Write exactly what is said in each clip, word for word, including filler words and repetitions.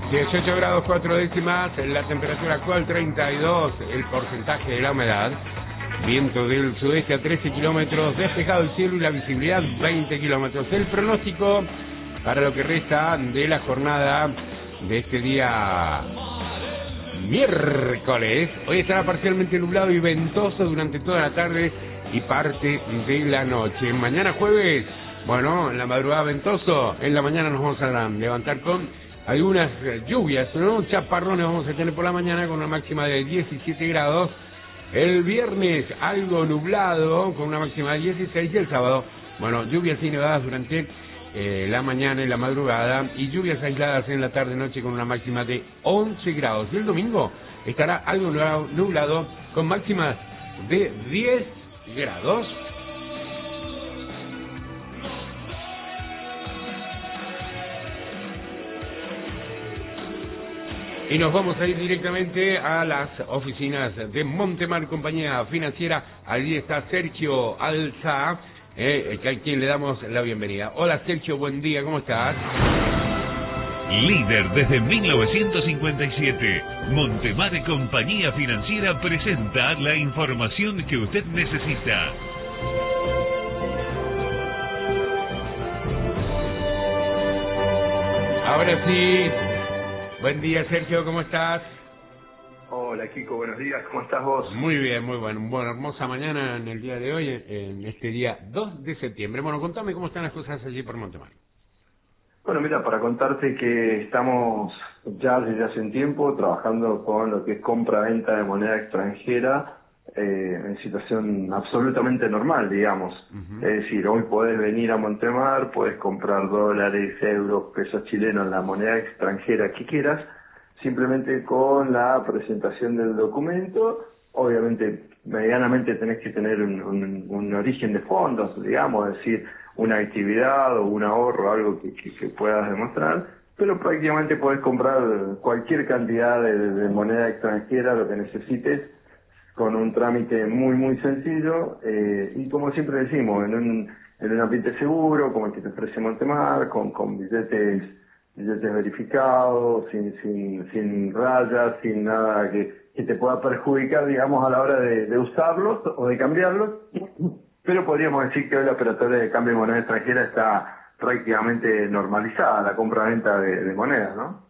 dieciocho grados cuatro décimas, la temperatura actual treinta y dos, el porcentaje de la humedad, viento del sudeste a trece kilómetros, despejado el cielo y la visibilidad veinte kilómetros. El pronóstico para lo que resta de la jornada de este día miércoles. Hoy estará parcialmente nublado y ventoso durante toda la tarde y parte de la noche. Mañana jueves, bueno, en la madrugada ventoso, en la mañana nos vamos a levantar con algunas lluvias, ¿no? Chaparrones vamos a tener por la mañana con una máxima de diecisiete grados. El viernes algo nublado con una máxima de dieciséis y el sábado, bueno, lluvias y nevadas durante eh, la mañana y la madrugada y lluvias aisladas en la tarde-noche con una máxima de once grados. Y el domingo estará algo nublado con máximas de diez grados. Y nos vamos a ir directamente a las oficinas de Montemar Compañía Financiera. Allí está Sergio Alza, eh, a quien le damos la bienvenida. Hola Sergio, buen día, ¿cómo estás? Líder desde mil novecientos cincuenta y siete, Montemar Compañía Financiera presenta la información que usted necesita. Ahora sí. Buen día, Sergio, ¿cómo estás? Hola, Kiko, buenos días, ¿cómo estás vos? Muy bien, muy bueno. Bueno, hermosa mañana en el día de hoy, en este día dos de septiembre. Bueno, contame cómo están las cosas allí por Montemar. Bueno, mira, para contarte que estamos ya desde hace un tiempo trabajando con lo que es compra-venta de moneda extranjera eh, en situación absolutamente normal, digamos. Uh-huh. Es decir, hoy podés venir a Montemar, podés comprar dólares, euros, pesos chilenos, la moneda extranjera que quieras, simplemente con la presentación del documento. Obviamente, medianamente tenés que tener un, un, un origen de fondos, digamos, es decir, una actividad o un ahorro, algo que, que, que puedas demostrar, pero prácticamente podés comprar cualquier cantidad de, de moneda extranjera, lo que necesites, con un trámite muy, muy sencillo, eh, y como siempre decimos, en un, en un ambiente seguro, como el que te ofrece Montemar, con, con billetes, billetes verificados, sin, sin, sin rayas, sin nada que, que te pueda perjudicar, digamos, a la hora de, de usarlos o de cambiarlos, pero podríamos decir que hoy la operatoria de cambio de moneda extranjera está prácticamente normalizada, la compra-venta de, de monedas, ¿no?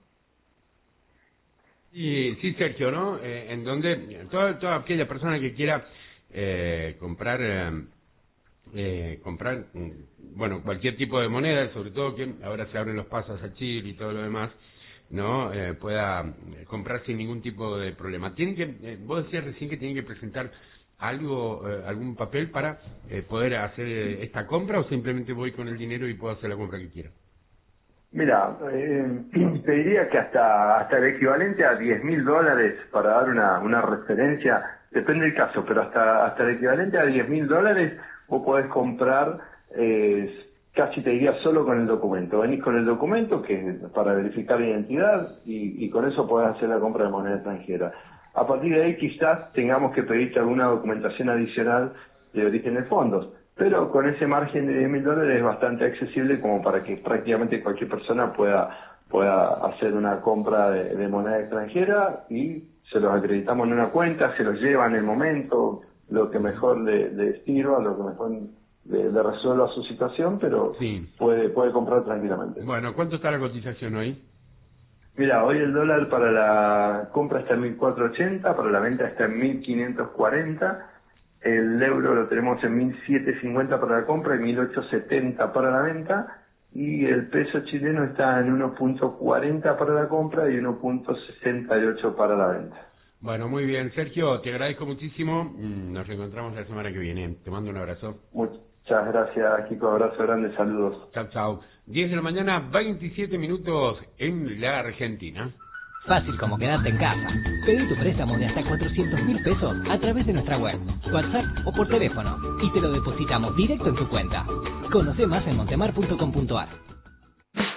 Y sí, Sergio, ¿no? Eh, en donde toda, toda aquella persona que quiera eh, comprar, eh, eh, comprar, bueno, cualquier tipo de moneda, sobre todo que ahora se abren los pasos a Chile y todo lo demás, ¿no? Eh, pueda comprar sin ningún tipo de problema. Tienen que, eh, vos decías recién que tienen que presentar algo, eh, algún papel para eh, poder hacer eh, esta compra, o simplemente voy con el dinero y puedo hacer la compra que quiera. Mira, eh, te diría que hasta hasta el equivalente a diez mil dólares, para dar una, una referencia, depende del caso, pero hasta hasta el equivalente a diez mil dólares vos podés comprar, eh, casi te diría solo con el documento. Venís con el documento, que es para verificar la identidad, y, y con eso podés hacer la compra de moneda extranjera. A partir de ahí quizás tengamos que pedirte alguna documentación adicional de origen de fondos. Pero con ese margen de diez mil dólares es bastante accesible como para que prácticamente cualquier persona pueda pueda hacer una compra de, de moneda extranjera, y se los acreditamos en una cuenta, se los lleva en el momento, lo que mejor le, le sirva, lo que mejor le, le resuelva su situación, pero sí, puede puede comprar tranquilamente. Bueno, ¿cuánto está la cotización hoy? Mira, hoy el dólar para la compra está en mil cuatrocientos ochenta, para la venta está en mil quinientos cuarenta. El euro lo tenemos en mil setecientos cincuenta para la compra y mil ochocientos setenta para la venta, y el peso chileno está en uno punto cuarenta para la compra y uno punto sesenta y ocho para la venta. Bueno, muy bien, Sergio, te agradezco muchísimo. Nos reencontramos la semana que viene. Te mando un abrazo. Muchas gracias, Kiko. Abrazo grande, saludos. Chao, chao. diez de la mañana, veintisiete minutos en la Argentina. Fácil como quedarte en casa. Pedí tu préstamo de hasta cuatrocientos mil pesos a través de nuestra web, WhatsApp o por teléfono, y te lo depositamos directo en tu cuenta. Conoce más en montemar punto com punto ar.